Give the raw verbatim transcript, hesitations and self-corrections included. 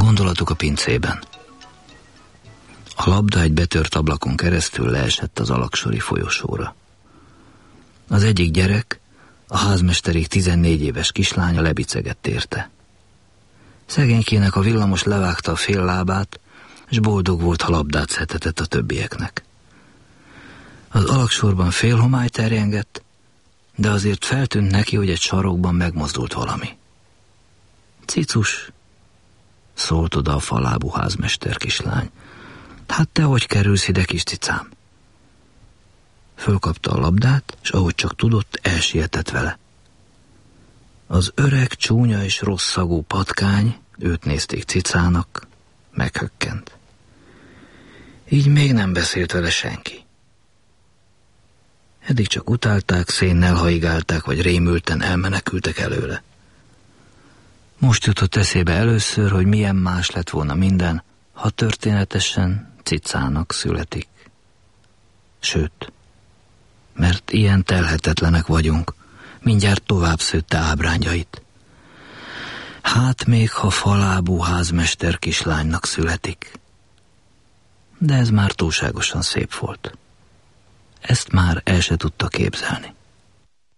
Gondolatok a pincében. A labda egy betört ablakon keresztül leesett az alaksori folyosóra. Az egyik gyerek, a házmesterék tizennégy éves kislánya lebicegett érte. Szegénykének a villamos levágta a fél lábát, és boldog volt, ha labdát szedhetett a többieknek. Az alaksorban fél homály terjengett, de azért feltűnt neki, hogy egy sarokban megmozdult valami. Cicus, szólt oda a falábú házmester kislány. Hát te hogy kerülsz ide, kis cicám? Fölkapta a labdát, és ahogy csak tudott, elsietett vele. Az öreg, csúnya és rossz szagú patkány, őt nézték cicának, meghökkent. Így még nem beszélt vele senki. Eddig csak utálták, szénnel haigálták, vagy rémülten elmenekültek előle. Most jutott eszébe először, hogy milyen más lett volna minden, ha történetesen cicának születik. Sőt, mert ilyen telhetetlenek vagyunk, mindjárt tovább szőtte ábrányait. Hát még, ha falábú házmester kislánynak születik. De ez már túlságosan szép volt. Ezt már el se tudta képzelni.